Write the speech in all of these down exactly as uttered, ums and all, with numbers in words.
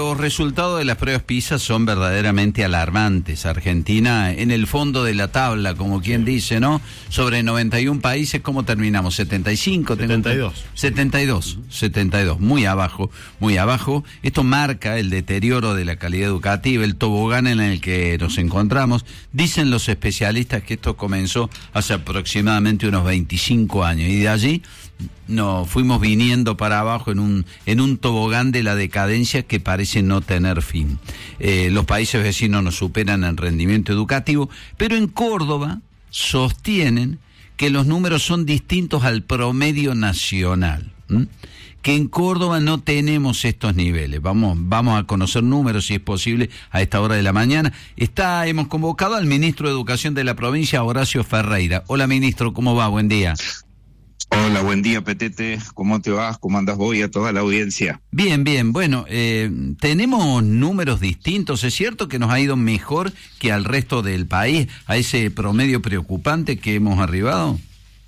los resultados de las pruebas PISA son verdaderamente alarmantes. Argentina en el fondo de la tabla, como quien dice, ¿no? Sobre noventa y un países, ¿cómo terminamos? setenta y cinco. setenta y dos. setenta y dos, setenta y dos, muy abajo, muy abajo. Esto marca el deterioro de la calidad educativa, el tobogán en el que nos encontramos. Dicen los especialistas que esto comenzó hace aproximadamente unos veinticinco años y de allí nos fuimos viniendo para abajo en un en un tobogán de la decadencia que parece no tener fin. Eh, los países vecinos nos superan en rendimiento educativo, pero en Córdoba sostienen que los números son distintos al promedio nacional. ¿Mm? Que en Córdoba no tenemos estos niveles. Vamos, vamos a conocer números, si es posible, a esta hora de la mañana. Está, hemos convocado al ministro de Educación de la provincia, Horacio Ferreira. Hola, ministro, ¿cómo va? Buen día. Hola, buen día, Petete. ¿Cómo te vas? ¿Cómo andas vos y a toda la audiencia? Bien, bien. Bueno, eh, tenemos números distintos. ¿Es cierto que nos ha ido mejor que al resto del país, a ese promedio preocupante que hemos arribado?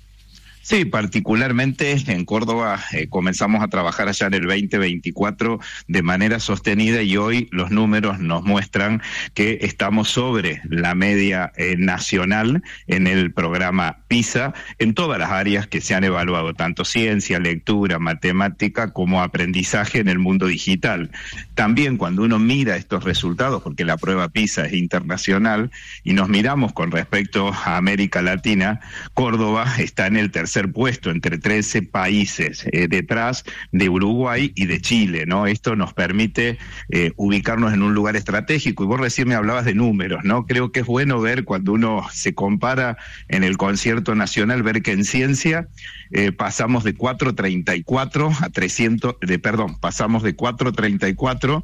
Sí, particularmente en Córdoba eh, comenzamos a trabajar allá en el veinte veinticuatro de manera sostenida y hoy los números nos muestran que estamos sobre la media eh, nacional en el programa PISA en todas las áreas que se han evaluado, tanto ciencia, lectura, matemática como aprendizaje en el mundo digital. También cuando uno mira estos resultados, porque la prueba PISA es internacional, y nos miramos con respecto a América Latina, Córdoba está en el tercer puesto entre trece países, eh, detrás de Uruguay y de Chile, ¿no? Esto nos permite eh, ubicarnos en un lugar estratégico, y vos recién me hablabas de números, ¿no? Creo que es bueno ver cuando uno se compara en el concierto nacional, ver que en ciencia eh, pasamos de cuatrocientos treinta y cuatro a trescientos, de, perdón, pasamos de cuatrocientos treinta y cuatro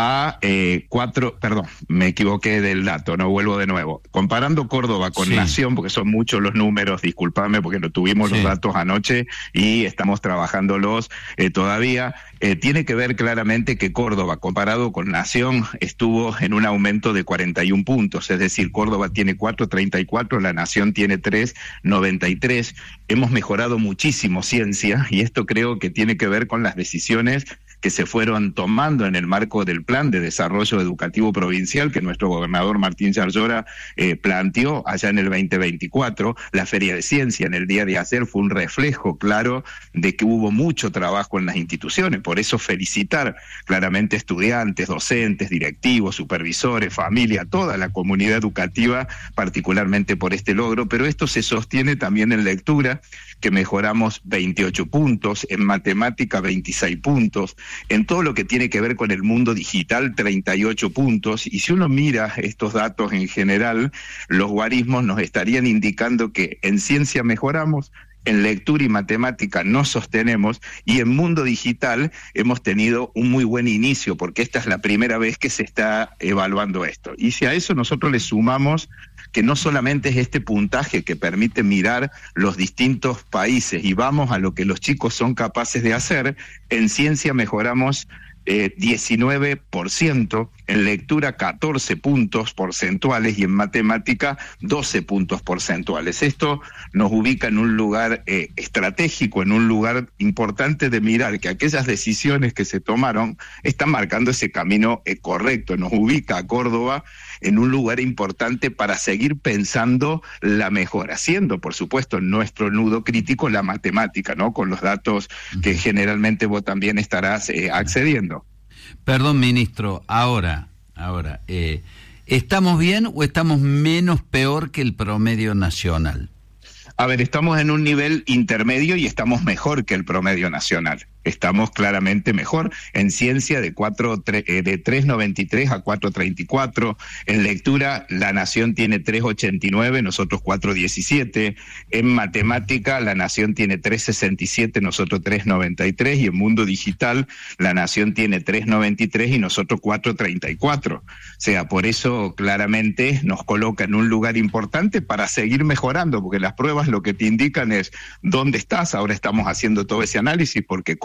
a eh, cuatro, perdón, me equivoqué del dato, no vuelvo de nuevo. Comparando Córdoba con sí. Nación, porque son muchos los números, disculpame porque no tuvimos sí. los datos anoche y estamos trabajándolos eh, todavía, eh, tiene que ver claramente que Córdoba, comparado con Nación, estuvo en un aumento de cuarenta y un puntos, es decir, Córdoba tiene cuatrocientos treinta y cuatro, la Nación tiene trescientos noventa y tres, hemos mejorado muchísimo ciencia y esto creo que tiene que ver con las decisiones que se fueron tomando en el marco del Plan de Desarrollo Educativo Provincial que nuestro gobernador Martín Yarlora eh, planteó allá en el veinte veinticuatro. La Feria de Ciencia en el día de ayer fue un reflejo claro de que hubo mucho trabajo en las instituciones, por eso felicitar claramente estudiantes, docentes, directivos, supervisores, familia, toda la comunidad educativa, particularmente por este logro, pero esto se sostiene también en lectura, que mejoramos veintiocho puntos, en matemática veintiséis puntos, en todo lo que tiene que ver con el mundo digital treinta y ocho puntos, y si uno mira estos datos en general, los guarismos nos estarían indicando que en ciencia mejoramos, en lectura y matemática nos sostenemos, y en mundo digital hemos tenido un muy buen inicio, porque esta es la primera vez que se está evaluando esto. Y si a eso nosotros le sumamos que no solamente es este puntaje que permite mirar los distintos países y vamos a lo que los chicos son capaces de hacer, en ciencia mejoramos Eh, diecinueve por ciento, en lectura catorce puntos porcentuales y en matemática doce puntos porcentuales. Esto nos ubica en un lugar eh, estratégico, en un lugar importante de mirar que aquellas decisiones que se tomaron están marcando ese camino eh, correcto. Nos ubica a Córdoba en un lugar importante para seguir pensando la mejora, siendo, por supuesto, nuestro nudo crítico la matemática, ¿no? Con los datos que generalmente vos también estarás eh, accediendo. Perdón, ministro, ahora, ahora, eh, ¿estamos bien o estamos menos peor que el promedio nacional? A ver, estamos en un nivel intermedio y estamos mejor que el promedio nacional. Estamos claramente mejor en ciencia de cuatro, tre, eh, de tres noventa y tres a cuatro treinta y cuatro, en lectura la Nación tiene tres ochenta y nueve, nosotros cuatro diecisiete, en matemática la Nación tiene tres sesenta y siete, nosotros tres noventa y tres, y en mundo digital la Nación tiene tres noventa y tres y nosotros cuatro treinta y cuatro. O sea, por eso claramente nos coloca en un lugar importante para seguir mejorando, porque las pruebas lo que te indican es dónde estás. Ahora estamos haciendo todo ese análisis porque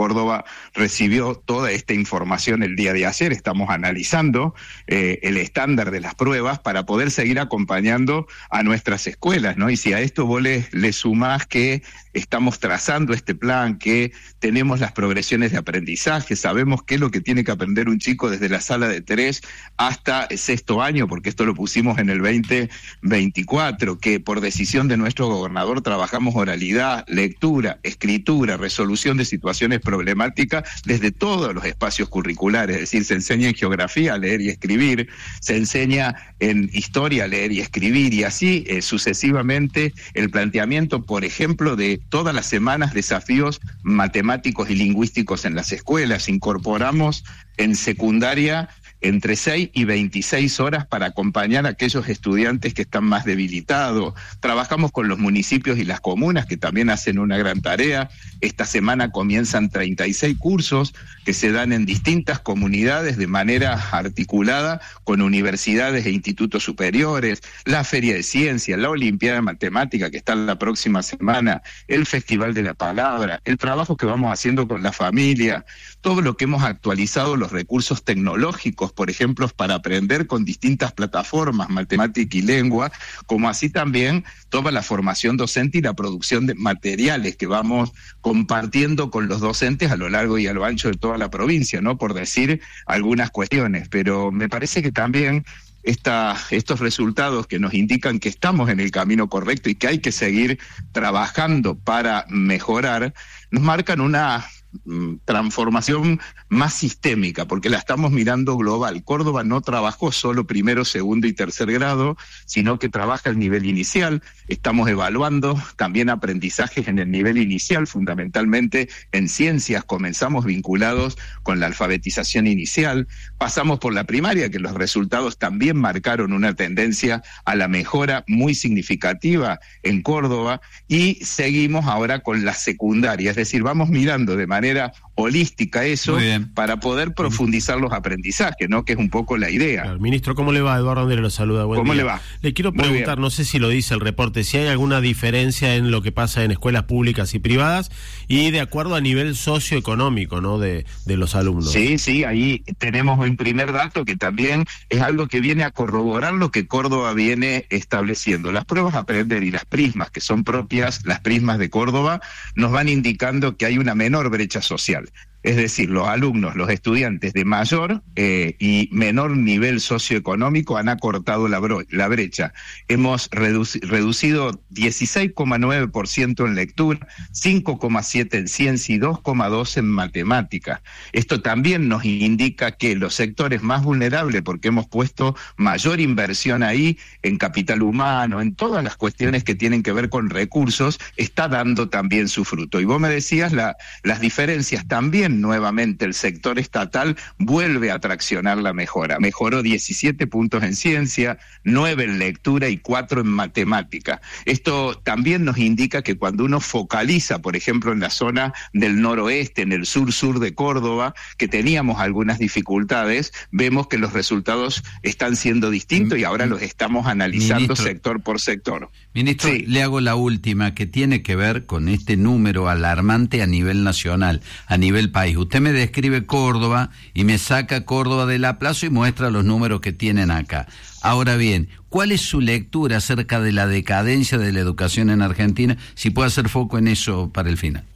Córdoba recibió toda esta información el día de ayer. Estamos analizando eh, el estándar de las pruebas para poder seguir acompañando a nuestras escuelas, ¿no? Y si a esto vos le, le sumás que estamos trazando este plan, que tenemos las progresiones de aprendizaje, sabemos qué es lo que tiene que aprender un chico desde la sala de tres hasta el sexto año, porque esto lo pusimos en el veinte veinticuatro, que por decisión de nuestro gobernador trabajamos oralidad, lectura, escritura, resolución de situaciones problemáticas desde todos los espacios curriculares, es decir, se enseña en geografía a leer y escribir, se enseña en historia a leer y escribir, y así eh, sucesivamente el planteamiento, por ejemplo, de todas las semanas desafíos matemáticos y lingüísticos en las escuelas. Incorporamos en secundaria entre seis y veintiséis horas para acompañar a aquellos estudiantes que están más debilitados. Trabajamos con los municipios y las comunas, que también hacen una gran tarea. Esta semana comienzan treinta y seis cursos que se dan en distintas comunidades de manera articulada con universidades e institutos superiores, la Feria de Ciencias, la Olimpiada de Matemática, que está la próxima semana, el Festival de la Palabra, el trabajo que vamos haciendo con la familia, todo lo que hemos actualizado, los recursos tecnológicos, por ejemplo, para aprender con distintas plataformas, matemática y lengua, como así también toda la formación docente y la producción de materiales que vamos compartiendo con los docentes a lo largo y a lo ancho de toda la provincia, ¿no? Por decir algunas cuestiones, pero me parece que también Esta, estos resultados que nos indican que estamos en el camino correcto y que hay que seguir trabajando para mejorar, nos marcan una transformación más sistémica, porque la estamos mirando global. Córdoba no trabajó solo primero, segundo y tercer grado, sino que trabaja el nivel inicial. Estamos evaluando también aprendizajes en el nivel inicial, fundamentalmente en ciencias. Comenzamos vinculados con la alfabetización inicial, pasamos por la primaria, que los resultados también marcaron una tendencia a la mejora muy significativa en Córdoba, y seguimos ahora con la secundaria, es decir, vamos mirando de manera holística eso para poder profundizar los aprendizajes, ¿no? Que es un poco la idea. Claro. Ministro, ¿cómo le va? Eduardo Andere lo saluda. Buen ¿Cómo día. le va? Le quiero preguntar, no sé si lo dice el reporte, si hay alguna diferencia en lo que pasa en escuelas públicas y privadas y de acuerdo a nivel socioeconómico, ¿no? De, de los alumnos. Sí, sí, ahí tenemos un primer dato que también es algo que viene a corroborar lo que Córdoba viene estableciendo. Las pruebas Aprender y las prismas, que son propias, las prismas de Córdoba, nos van indicando que hay una menor brecha social. Es decir, los alumnos, los estudiantes de mayor eh, y menor nivel socioeconómico han acortado la, bro- la brecha. Hemos reduci- reducido dieciséis coma nueve por ciento en lectura, cinco coma siete por ciento en ciencia y dos coma dos por ciento en matemática. Esto también nos indica que los sectores más vulnerables, porque hemos puesto mayor inversión ahí en capital humano, en todas las cuestiones que tienen que ver con recursos, está dando también su fruto. Y vos me decías, la, las diferencias también. Nuevamente el sector estatal vuelve a traccionar la mejora. Mejoró diecisiete puntos en ciencia, nueve en lectura y cuatro en matemática. Esto también nos indica que cuando uno focaliza, por ejemplo, en la zona del noroeste, en el sur-sur de Córdoba, que teníamos algunas dificultades, vemos que los resultados están siendo distintos y ahora los estamos analizando Ministro, sector por sector. Ministro, sí. Le hago la última, que tiene que ver con este número alarmante a nivel nacional, a nivel país. Usted me describe Córdoba y me saca Córdoba del aplazo y muestra los números que tienen acá. Ahora bien, ¿cuál es su lectura acerca de la decadencia de la educación en Argentina? Si puede hacer foco en eso para el final.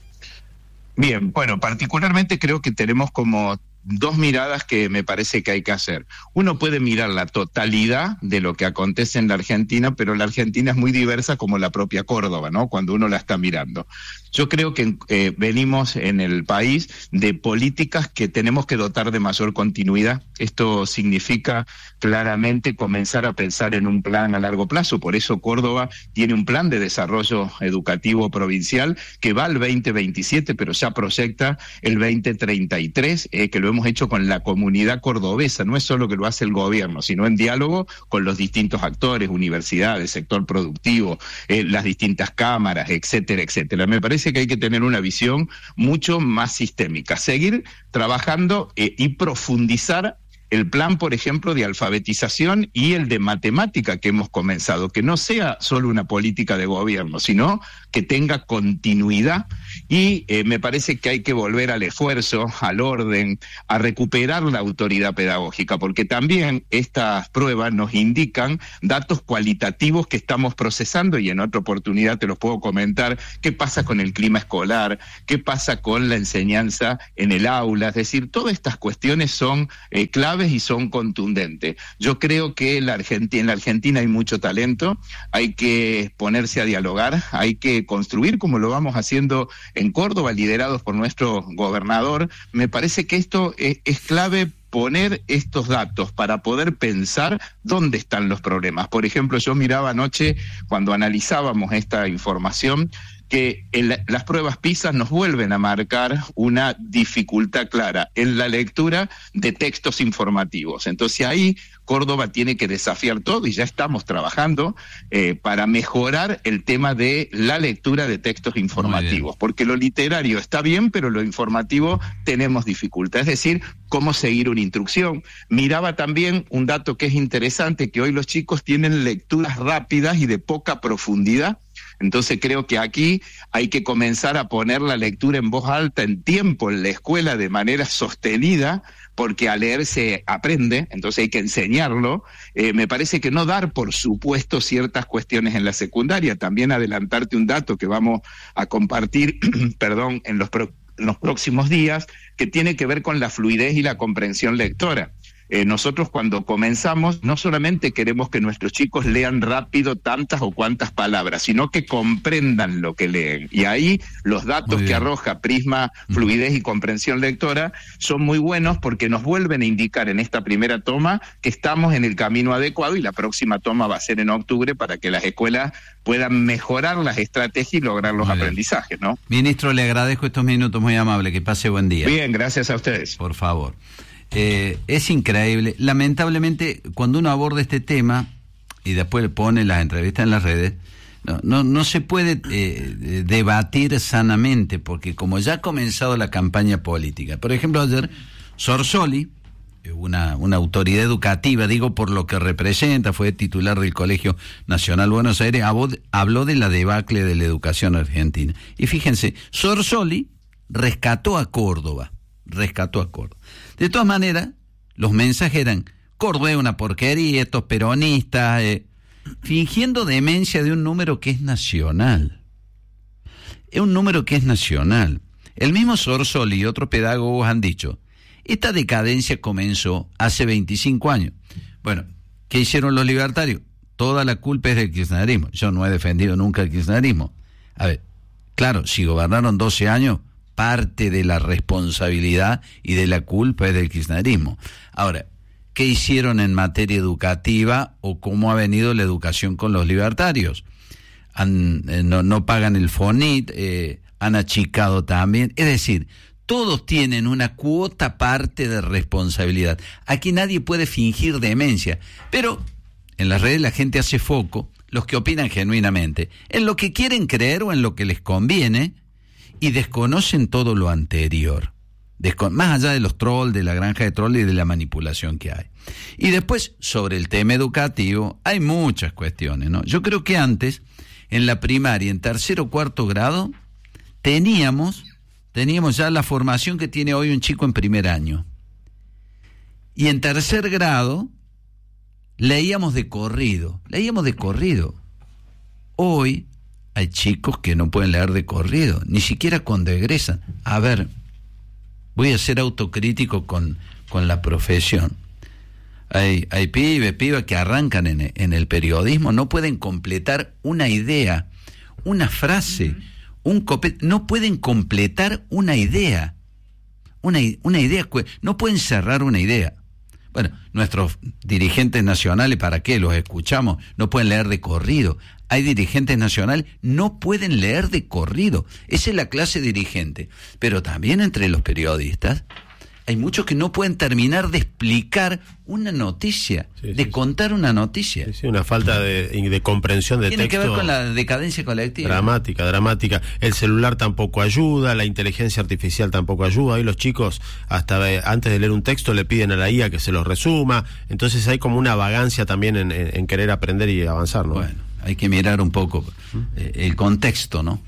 Bien, bueno, particularmente creo que tenemos como dos miradas que me parece que hay que hacer. Uno puede mirar la totalidad de lo que acontece en la Argentina, pero la Argentina es muy diversa como la propia Córdoba, ¿no? Cuando uno la está mirando. Yo creo que eh, venimos en el país de políticas que tenemos que dotar de mayor continuidad. Esto significa claramente comenzar a pensar en un plan a largo plazo. Por eso Córdoba tiene un plan de desarrollo educativo provincial que va al veinte veintisiete, pero ya proyecta el veinte treinta y tres, eh, que lo hemos hecho con la comunidad cordobesa. No es solo que lo hace el gobierno, sino en diálogo con los distintos actores, universidades, sector productivo, eh, las distintas cámaras, etcétera, etcétera. Me parece que hay que tener una visión mucho más sistémica, seguir trabajando eh, y profundizar el plan, por ejemplo, de alfabetización y el de matemática que hemos comenzado, que no sea solo una política de gobierno, sino que tenga continuidad. Y eh, me parece que hay que volver al esfuerzo, al orden, a recuperar la autoridad pedagógica, porque también estas pruebas nos indican datos cualitativos que estamos procesando, y en otra oportunidad te los puedo comentar, qué pasa con el clima escolar, qué pasa con la enseñanza en el aula, es decir, todas estas cuestiones son eh, claves y son contundentes. Yo creo que la Argentina, en la Argentina hay mucho talento, hay que ponerse a dialogar, hay que construir como lo vamos haciendo en Córdoba, liderados por nuestro gobernador. Me parece que esto es, es clave, poner estos datos para poder pensar dónde están los problemas. Por ejemplo, yo miraba anoche, cuando analizábamos esta información, que en la, las pruebas PISA nos vuelven a marcar una dificultad clara en la lectura de textos informativos. Entonces ahí Córdoba tiene que desafiar todo, y ya estamos trabajando eh, para mejorar el tema de la lectura de textos informativos, porque lo literario está bien, pero lo informativo tenemos dificultad, es decir, cómo seguir una instrucción. Miraba también un dato que es interesante, que hoy los chicos tienen lecturas rápidas y de poca profundidad. Entonces creo que aquí hay que comenzar a poner la lectura en voz alta en tiempo en la escuela de manera sostenida, porque a leer se aprende, entonces hay que enseñarlo. Eh, me parece que no dar por supuesto ciertas cuestiones en la secundaria. También adelantarte un dato que vamos a compartir, perdón, en los, pro- en los próximos días, que tiene que ver con la fluidez y la comprensión lectora. Eh, nosotros cuando comenzamos no solamente queremos que nuestros chicos lean rápido tantas o cuantas palabras, sino que comprendan lo que leen. Y ahí los datos que arroja Prisma, Fluidez y Comprensión Lectora son muy buenos, porque nos vuelven a indicar en esta primera toma que estamos en el camino adecuado, y la próxima toma va a ser en octubre para que las escuelas puedan mejorar las estrategias y lograr los aprendizajes, ¿no? Ministro, le agradezco estos minutos, muy amable, que pase buen día. Bien, gracias a ustedes. Por favor. Eh, es increíble. Lamentablemente, cuando uno aborda este tema y después pone las entrevistas en las redes, no, no, no se puede eh, debatir sanamente, porque como ya ha comenzado la campaña política. Por ejemplo, ayer Sorsoli, una, una autoridad educativa, digo por lo que representa, fue titular del Colegio Nacional Buenos Aires, habló de la debacle de la educación argentina. Y fíjense, Sorsoli rescató a Córdoba, rescató a Córdoba. De todas maneras, los mensajes eran: Córdoba es una porquería, estos peronistas, eh, fingiendo demencia de un número que es nacional. Es un número que es nacional. El mismo Sorsoli y otros pedagogos han dicho: esta decadencia comenzó hace veinticinco años. Bueno, ¿qué hicieron los libertarios? Toda la culpa es del kirchnerismo. Yo no he defendido nunca el kirchnerismo. A ver, claro, si gobernaron doce años, parte de la responsabilidad y de la culpa es del kirchnerismo. Ahora, ¿qué hicieron en materia educativa o cómo ha venido la educación con los libertarios? Han, eh, no, no pagan el FONIT, eh, han achicado también. Es decir, todos tienen una cuota parte de responsabilidad. Aquí nadie puede fingir demencia, pero en las redes la gente hace foco, los que opinan genuinamente, en lo que quieren creer o en lo que les conviene, y desconocen todo lo anterior, Descon- más allá de los trolls, de la granja de trolls y de la manipulación que hay. Y después, sobre el tema educativo, hay muchas cuestiones, ¿no? Yo creo que antes, en la primaria, en tercer o cuarto grado, teníamos, teníamos ya la formación que tiene hoy un chico en primer año. Y en tercer grado, leíamos de corrido, leíamos de corrido. Hoy hay chicos que no pueden leer de corrido, ni siquiera cuando egresan. A ver, voy a ser autocrítico con, con la profesión. Hay, hay pibes, pibas que arrancan en, en el periodismo, no pueden completar una idea, una frase, un copete, no pueden completar una idea, una, una idea, no pueden cerrar una idea. Bueno, nuestros dirigentes nacionales, ¿para qué? Los escuchamos, no pueden leer de corrido. Hay dirigentes nacionales, no pueden leer de corrido. Esa es la clase dirigente. Pero también entre los periodistas hay muchos que no pueden terminar de explicar una noticia, sí, de sí, contar sí. una noticia. Sí, sí, una falta de, de comprensión de Tiene texto. Tiene que ver con la decadencia colectiva. Dramática, dramática. El celular tampoco ayuda, la inteligencia artificial tampoco ayuda. Hoy los chicos, hasta antes de leer un texto, le piden a la I A que se los resuma. Entonces hay como una vagancia también en, en, en querer aprender y avanzar, ¿no? Bueno, hay que mirar un poco eh, el contexto, ¿no?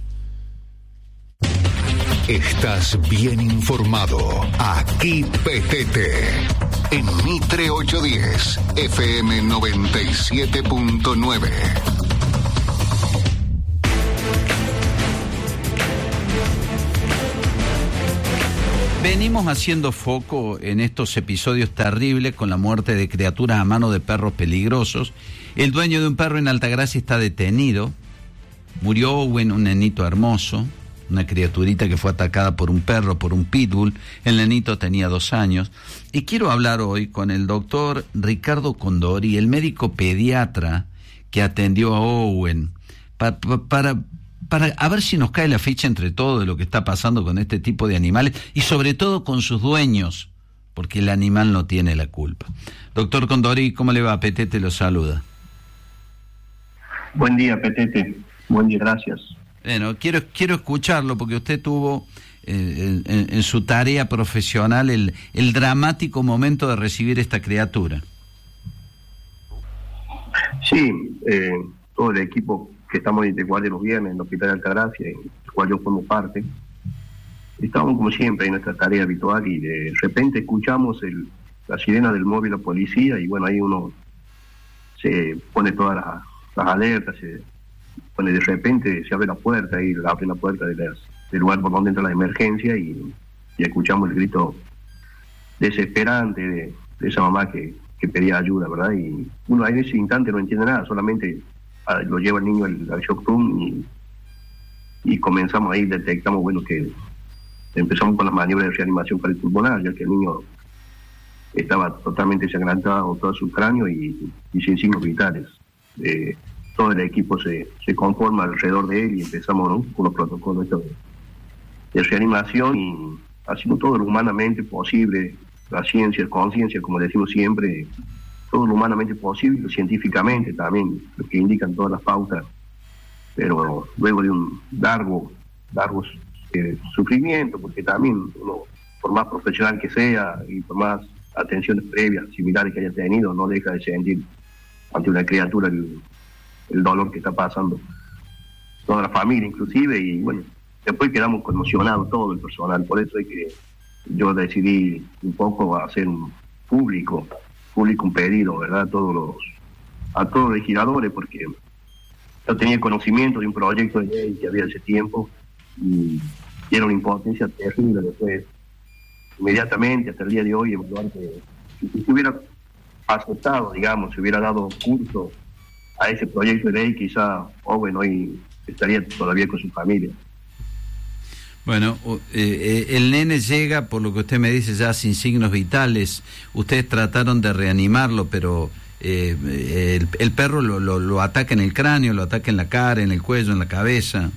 Estás bien informado. Aquí P T T. En Mitre ochocientos diez, F M noventa y siete punto nueve. Venimos haciendo foco en estos episodios terribles con la muerte de criaturas a mano de perros peligrosos. El dueño de un perro en Altagracia está detenido. Murió Owen, un nenito hermoso, una criaturita que fue atacada por un perro, por un pitbull. El nenito tenía dos años. Y quiero hablar hoy con el doctor Ricardo Condori, el médico pediatra que atendió a Owen, para, para, para a ver si nos cae la ficha entre todo de lo que está pasando con este tipo de animales y sobre todo con sus dueños, porque el animal no tiene la culpa. Doctor Condori, ¿cómo le va? Petete lo saluda. Buen día, Petete. Buen día, gracias. Bueno, quiero quiero escucharlo porque usted tuvo eh, en, en su tarea profesional el, el dramático momento de recibir esta criatura. Sí, eh, todo el equipo que estamos de guardia los viernes en el Hospital de Altagracia, en el cual yo formo parte, estábamos como siempre en nuestra tarea habitual y de repente escuchamos el, la sirena del móvil de la policía y bueno, ahí uno se pone todas las, las alertas, se pone de repente, se abre la puerta y abre la puerta de las, del lugar por donde entra la emergencia y, y escuchamos el grito desesperante de, de esa mamá que, que pedía ayuda, ¿verdad? Y uno en ese instante no entiende nada, solamente a, lo lleva el niño al, al shock room y, y comenzamos ahí, detectamos, bueno, que empezamos con las maniobras de reanimación cardiopulmonar, ya que el niño estaba totalmente ensangrentado todo su cráneo y, y sin signos vitales. Eh, todo el equipo se, se conforma alrededor de él y empezamos, ¿no?, con los protocolos de, de reanimación y haciendo todo lo humanamente posible, la ciencia, conciencia, como decimos siempre, todo lo humanamente posible, científicamente también, lo que indican todas las pautas, pero luego de un largo, largo eh, sufrimiento, porque también uno, por más profesional que sea y por más atenciones previas, similares que haya tenido, no deja de sentir ante una criatura el, el dolor que está pasando toda la familia inclusive, y bueno, después quedamos conmocionados todo el personal. Por eso es que yo decidí un poco hacer un público público un pedido, ¿verdad?, a todos los a todos los legisladores, porque yo tenía conocimiento de un proyecto de ley que había hace tiempo y era una impotencia terrible. Después, inmediatamente hasta el día de hoy, en lugar de, si se hubiera aceptado, digamos, si hubiera dado curso a ese proyecto de ley, quizá Owen hoy estaría todavía con su familia. Bueno, eh, el nene llega, por lo que usted me dice, ya sin signos vitales. Ustedes trataron de reanimarlo, pero eh, el, el perro lo, lo, lo ataca en el cráneo, lo ataca en la cara, en el cuello, en la cabeza.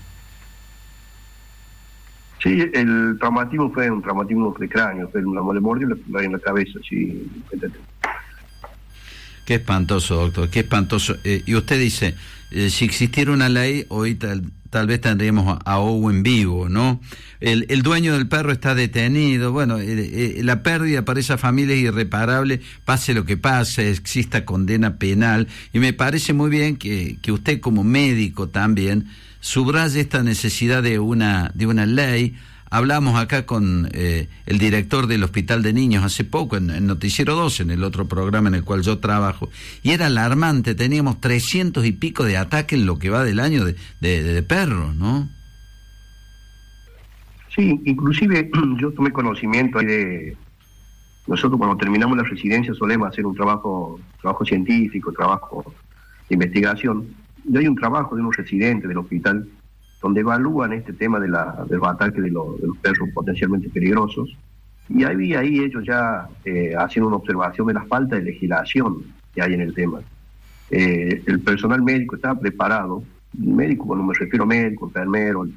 Sí, el traumatismo fue un traumatismo de cráneo, fue una le mordió en la cabeza, sí. Qué espantoso, doctor, qué espantoso. Eh, y usted dice, eh, si existiera una ley, hoy tal, tal vez tendríamos a, a Owen vivo, ¿no? El, el dueño del perro está detenido. Bueno, eh, eh, la pérdida para esa familia es irreparable, pase lo que pase, exista condena penal. Y me parece muy bien que, que usted como médico también subraye esta necesidad de una, de una ley. Hablamos acá con eh, el director del Hospital de Niños hace poco, en, en Noticiero dos, en el otro programa en el cual yo trabajo, y era alarmante, teníamos trescientos y pico de ataques en lo que va del año de, de, de perros, ¿no? Sí, inclusive yo tomé conocimiento de... Nosotros cuando terminamos la residencia solemos hacer un trabajo, trabajo científico, trabajo de investigación, y hay un trabajo de unos residentes del hospital donde evalúan este tema de, la, de los ataques de, lo, de los perros potencialmente peligrosos, y ahí, ahí ellos ya eh, haciendo una observación de la falta de legislación que hay en el tema. Eh, el personal médico está preparado, médico, cuando me refiero a médico, enfermero,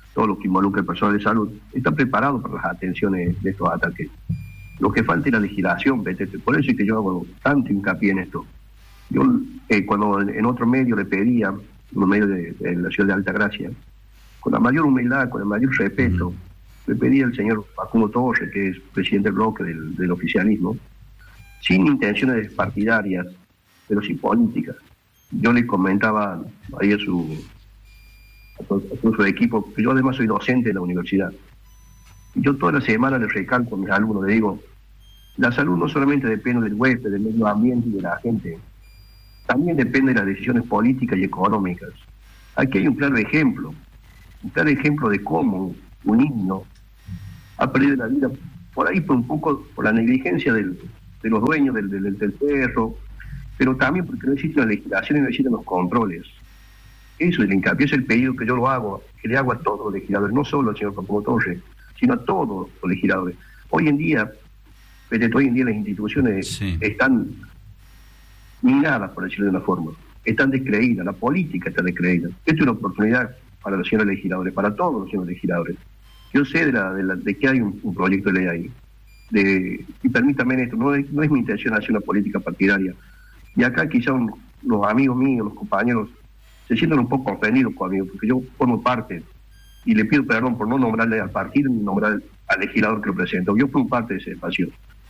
todo lo que involucra el personal de salud, está preparado para las atenciones de estos ataques. Lo que falta es la legislación, P T T. Por eso es que yo hago tanto hincapié en esto. Yo, eh, cuando en, en otro medio le pedía, en un medio de, de la ciudad de Altagracia, con la mayor humildad, con el mayor respeto, le pedí al señor Facundo Torres, que es presidente del bloque del, del oficialismo, sin intenciones partidarias, pero sí políticas. Yo le comentaba ahí a su, a su, a su equipo, que yo además soy docente de la universidad. Y yo toda la semana le recalco a mis alumnos, le digo, la salud no solamente depende del huésped, del medio ambiente y de la gente, también depende de las decisiones políticas y económicas. Aquí hay un claro ejemplo, un claro ejemplo de cómo un niño ha perdido la vida por ahí por un poco por la negligencia del, de los dueños del, del, del perro, pero también porque no existe la legislación y no existen los controles. Eso, el hincapié es el pedido que yo lo hago, que le hago a todos los legisladores, no solo al señor Facundo Torres, sino a todos los legisladores. Hoy en día, hoy en día las instituciones sí. están minadas, por decirlo de una forma, están descreídas, la política está descreída. Esto es una oportunidad para los señores legisladores, para todos los señores legisladores. Yo sé de, la, de, la, de que hay un, un proyecto de ley ahí. De, y permítanme esto, no es, no es mi intención hacer una política partidaria. Y acá quizá un, los amigos míos, los compañeros, se sienten un poco ofendidos conmigo, porque yo formo parte, y le pido perdón por no nombrarle al partido ni nombrar al legislador que lo presento. Yo formo parte de ese espacio.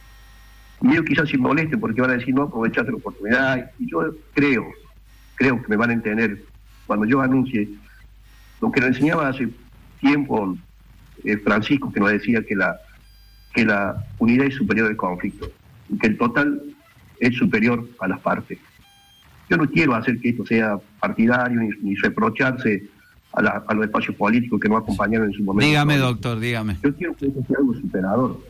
Y ellos quizás se molesten porque van a decir, no aprovechaste la oportunidad. Y yo creo, creo que me van a entender cuando yo anuncie lo que nos enseñaba hace tiempo eh, Francisco, que nos decía que la que la unidad es superior al conflicto, y que el total es superior a las partes. Yo no quiero hacer que esto sea partidario ni, ni reprocharse a, la, a los espacios políticos que no acompañaron en su momento. Dígame, doctor, dígame. Yo quiero que esto sea algo superador.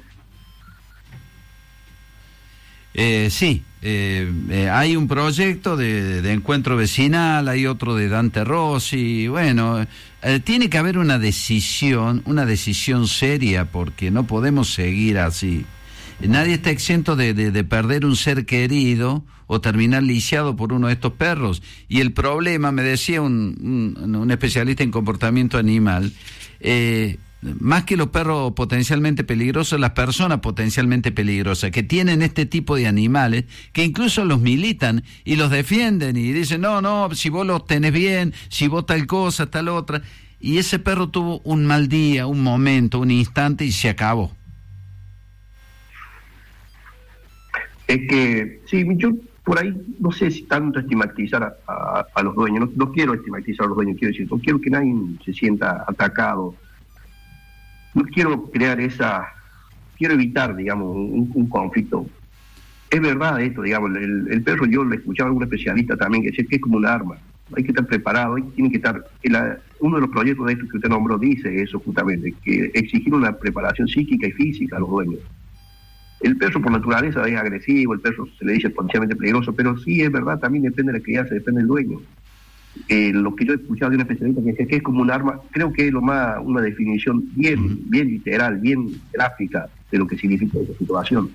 Eh, sí, eh, eh, hay un proyecto de, de encuentro vecinal, hay otro de Dante Rossi, bueno, eh, tiene que haber una decisión, una decisión seria, porque no podemos seguir así. Nadie está exento de, de, de perder un ser querido o terminar lisiado por uno de estos perros. Y el problema, me decía un, un, un especialista en comportamiento animal, eh, más que los perros potencialmente peligrosos, las personas potencialmente peligrosas, que tienen este tipo de animales, que incluso los militan y los defienden y dicen, no, no, si vos los tenés bien, si vos tal cosa, tal otra. Y ese perro tuvo un mal día, un momento, un instante y se acabó. Es que, sí, yo por ahí no sé si tanto estigmatizar a, a, a los dueños, no, no quiero estigmatizar a los dueños, quiero decir, no quiero que nadie se sienta atacado, no quiero crear esa, quiero evitar, digamos, un, un conflicto. Es verdad esto, digamos, el, el perro, yo lo escuchaba a algún especialista también que decía que es como un arma, hay que estar preparado, hay, tiene que estar, el, uno de los proyectos de estos que usted nombró dice eso justamente, que exigir una preparación psíquica y física a los dueños. El perro por naturaleza es agresivo, el perro se le dice potencialmente peligroso, pero sí es verdad, también depende de la crianza, depende del dueño. Eh, lo que yo he escuchado de un especialista que dice que es como un arma, creo que es lo más una definición bien, uh-huh. bien literal, bien gráfica de lo que significa esa situación.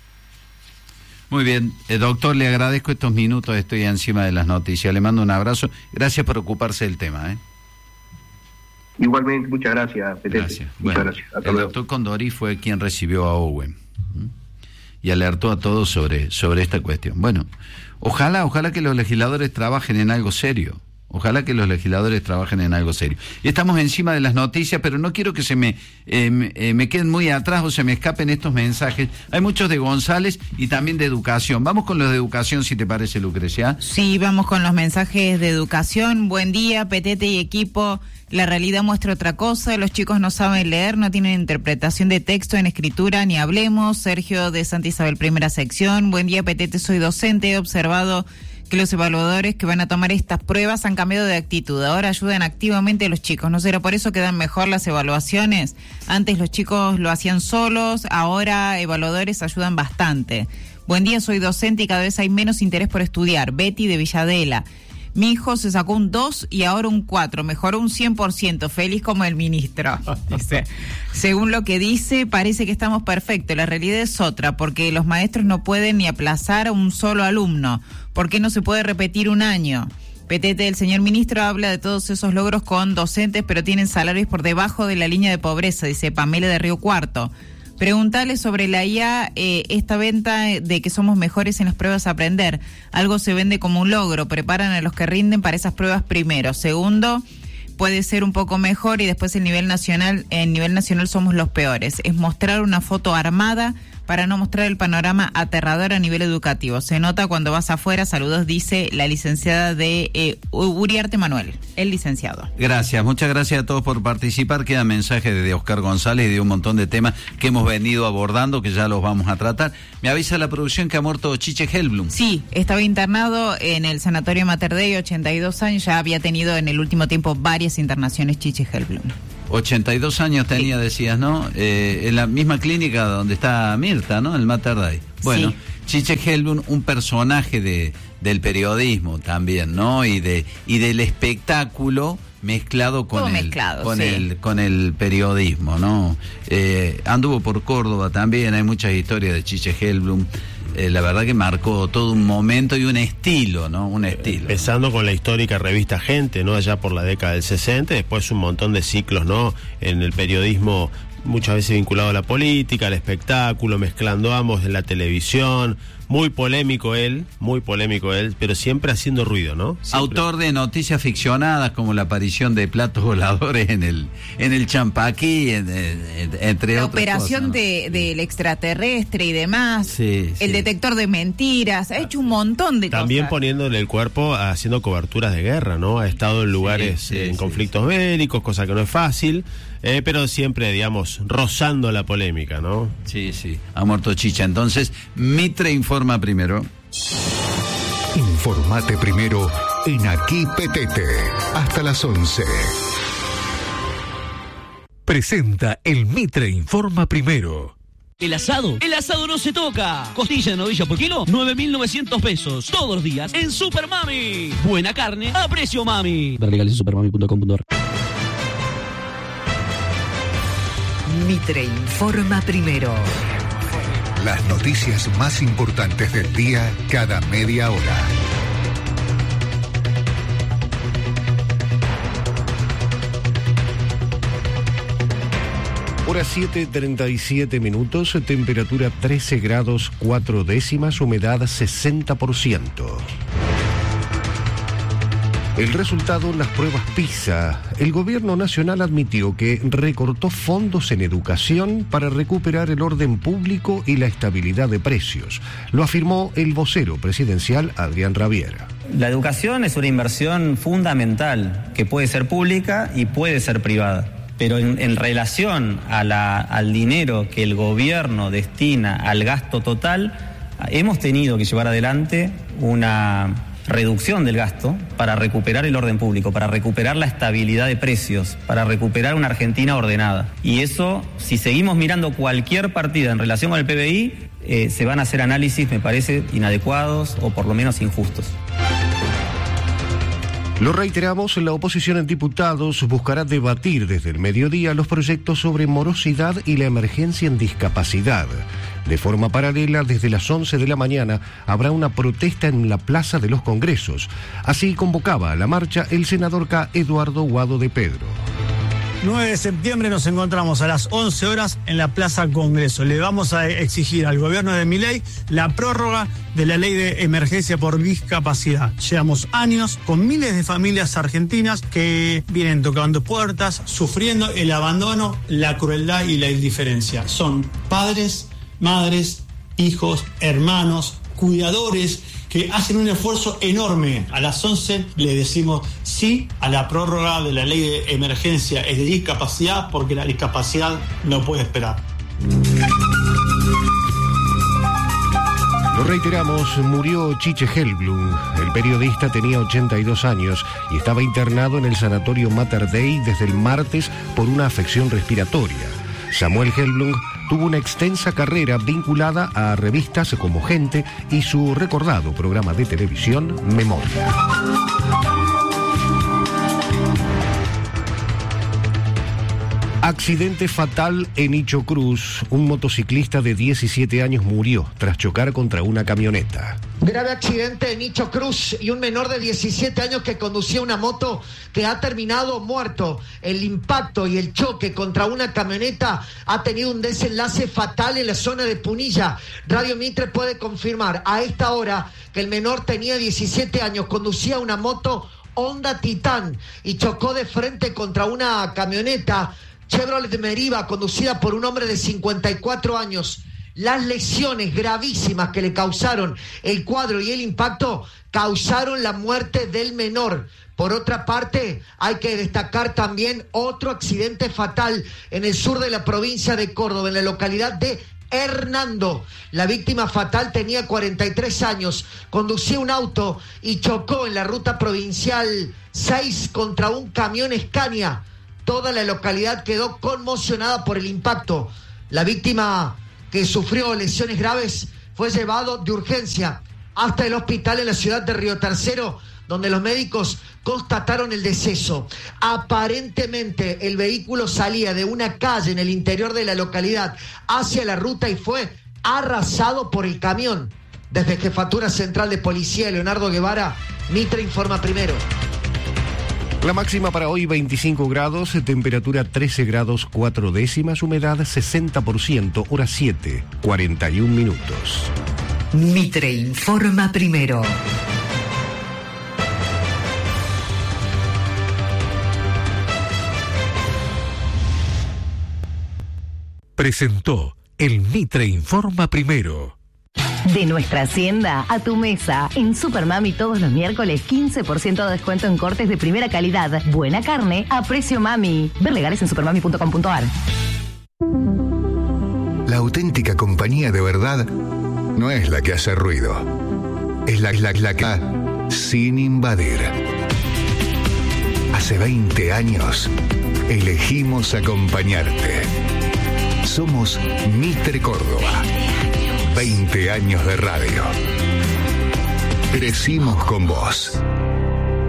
Muy bien, eh, doctor, le agradezco estos minutos, estoy encima de las noticias, le mando un abrazo, gracias por ocuparse del tema. ¿eh? Igualmente, muchas gracias, Petete. Gracias. Muchas bueno, gracias. Hasta el luego. doctor Condori fue quien recibió a Owen y alertó a todos sobre, sobre esta cuestión. Bueno, ojalá, ojalá que los legisladores trabajen en algo serio. Ojalá que los legisladores trabajen en algo serio. Y estamos encima de las noticias, pero no quiero que se me, eh, me, eh, me queden muy atrás o se me escapen estos mensajes. Hay muchos de González y también de educación. Vamos con los de educación, si te parece, Lucrecia. Sí, vamos con los mensajes de educación. Buen día, Petete y equipo. La realidad muestra otra cosa. Los chicos no saben leer, no tienen interpretación de texto en escritura, ni hablemos. Sergio de Santa Isabel, primera sección. Buen día, Petete, soy docente. He observado que los evaluadores que van a tomar estas pruebas han cambiado de actitud. Ahora ayudan activamente a los chicos. ¿No será por eso que dan mejor las evaluaciones? Antes los chicos lo hacían solos, ahora evaluadores ayudan bastante. Buen día, soy docente y cada vez hay menos interés por estudiar. Betty de Villadela. Mi hijo se sacó un dos y ahora un cuatro, mejoró un cien por ciento, feliz como el ministro. Dice, según lo que dice, parece que estamos perfectos, la realidad es otra, porque los maestros no pueden ni aplazar a un solo alumno. ¿Por qué no se puede repetir un año? Petete, el señor ministro habla de todos esos logros con docentes, pero tienen salarios por debajo de la línea de pobreza, dice Pamela de Río Cuarto. Preguntale sobre la I A, eh, esta venta de que somos mejores en las pruebas a aprender. Algo se vende como un logro, preparan a los que rinden para esas pruebas primero. Segundo, puede ser un poco mejor y después el nivel nacional, en nivel nacional somos los peores. Es mostrar una foto armada para no mostrar el panorama aterrador a nivel educativo. Se nota cuando vas afuera. Saludos, dice la licenciada de eh, Uriarte Manuel, el licenciado. Gracias, muchas gracias a todos por participar. Queda mensaje de Oscar González y de un montón de temas que hemos venido abordando, que ya los vamos a tratar. Me avisa la producción que ha muerto Chiche Helblum. Sí, estaba internado en el Sanatorio Mater Dei, ochenta y dos años, ya había tenido en el último tiempo varias internaciones Chiche Helblum. ochenta y dos años tenía, sí. Decías, ¿no? Eh, en la misma clínica donde está Mirta, ¿no? El Mater Dei. Bueno, sí. Chiche Helblum, un personaje de del periodismo también, ¿no? Y de y del espectáculo mezclado con Todo el mezclado, con sí. el con el periodismo, ¿no? Eh, anduvo por Córdoba también, hay muchas historias de Chiche Helblum. Eh, la verdad que marcó todo un momento y un estilo, ¿no? Un estilo. Empezando con la histórica revista Gente, ¿no? Allá por la década del sesenta, después un montón de ciclos, ¿no? En el periodismo, muchas veces vinculado a la política, al espectáculo, mezclando ambos en la televisión. Muy polémico él, muy polémico él, pero siempre haciendo ruido, ¿no? Siempre. Autor de noticias ficcionadas como la aparición de platos voladores en el en el Champaquí, en, en, entre la otras operación cosas, ¿no? de, del extraterrestre y demás, sí, el sí. detector de mentiras, ha hecho un montón de También cosas. poniéndole el cuerpo, haciendo coberturas de guerra, ¿no? Ha estado en lugares, sí, sí, en sí, conflictos sí. bélicos, cosa que no es fácil, eh, pero siempre, digamos, rozando la polémica, ¿no? Sí, sí, ha muerto Chicha. Entonces, Mitre informa primero. Informate primero en Aquí Petete. Hasta las once. Presenta el Mitre Informa Primero. El asado, el asado no se toca. Costilla de novilla por kilo, nueve mil novecientos pesos. Todos los días en Super Mami. Buena carne a precio mami. Ver legales en supermami punto com punto ar. Mitre Informa Primero. Las noticias más importantes del día cada media hora. Hora siete, treinta y siete minutos, temperatura trece grados cuatro décimas, humedad sesenta por ciento. El resultado en las pruebas PISA. El gobierno nacional admitió que recortó fondos en educación para recuperar el orden público y la estabilidad de precios. Lo afirmó el vocero presidencial Adrián Rabiera. La educación es una inversión fundamental que puede ser pública y puede ser privada. Pero en, en relación a la, al dinero que el gobierno destina al gasto total, hemos tenido que llevar adelante una reducción del gasto para recuperar el orden público, para recuperar la estabilidad de precios, para recuperar una Argentina ordenada. Y eso, si seguimos mirando cualquier partida en relación con el P B I, eh, se van a hacer análisis, me parece, inadecuados o por lo menos injustos. Lo reiteramos, la oposición en diputados buscará debatir desde el mediodía los proyectos sobre morosidad y la emergencia en discapacidad. De forma paralela, desde las once de la mañana habrá una protesta en la Plaza de los Congresos. Así convocaba a la marcha el senador K. Eduardo Guado de Pedro. nueve de septiembre nos encontramos a las once horas en la Plaza Congreso. Le vamos a exigir al gobierno de Milei la prórroga de la ley de emergencia por discapacidad. Llevamos años con miles de familias argentinas que vienen tocando puertas, sufriendo el abandono, la crueldad y la indiferencia. Son padres, madres, hijos, hermanos, cuidadores que hacen un esfuerzo enorme. A las once le decimos sí a la prórroga de la ley de emergencia de discapacidad, porque la discapacidad no puede esperar. Lo reiteramos, murió Chiche Helblum. El periodista tenía ochenta y dos años y estaba internado en el Sanatorio Mater Dei desde el martes por una afección respiratoria. Samuel Helblum tuvo una extensa carrera vinculada a revistas como Gente y su recordado programa de televisión Memoria. Accidente fatal en Icho Cruz. Un motociclista de diecisiete años murió tras chocar contra una camioneta. Grave accidente en Icho Cruz y un menor de diecisiete años que conducía una moto que ha terminado muerto. El impacto y el choque contra una camioneta ha tenido un desenlace fatal en la zona de Punilla. Radio Mitre puede confirmar a esta hora que el menor tenía diecisiete años, conducía una moto Honda Titán y chocó de frente contra una camioneta Chevrolet Meriva conducida por un hombre de cincuenta y cuatro años. Las lesiones gravísimas que le causaron el cuadro y el impacto causaron la muerte del menor. Por otra parte, hay que destacar también otro accidente fatal en el sur de la provincia de Córdoba, en la localidad de Hernando. La víctima fatal tenía cuarenta y tres años, conducía un auto y chocó en la ruta provincial seis contra un camión Scania. Toda la localidad quedó conmocionada por el impacto. La víctima, que sufrió lesiones graves, fue llevado de urgencia hasta el hospital en la ciudad de Río Tercero, donde los médicos constataron el deceso. Aparentemente el vehículo salía de una calle en el interior de la localidad hacia la ruta y fue arrasado por el camión. Desde Jefatura Central de Policía, Leonardo Guevara, Mitre informa primero. La máxima para hoy veinticinco grados, temperatura trece grados cuatro décimas, humedad sesenta por ciento, hora siete, cuarenta y un minutos. Mitre informa primero. Presentó el Mitre informa primero. De nuestra hacienda a tu mesa. En Supermami todos los miércoles quince por ciento de descuento en cortes de primera calidad. Buena carne a precio mami. Ver legales en supermami punto com punto ar. La auténtica compañía de verdad no es la que hace ruido. Es la, la, la que sin invadir. Hace veinte años elegimos acompañarte. Somos Mitre Córdoba. veinte años de radio. Crecimos con vos.